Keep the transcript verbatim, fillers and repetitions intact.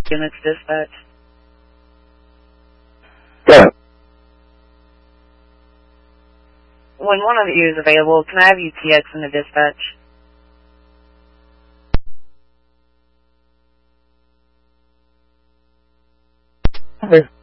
Units dispatch. Go. When one of you is available, can I have you T X in the dispatch? Okay.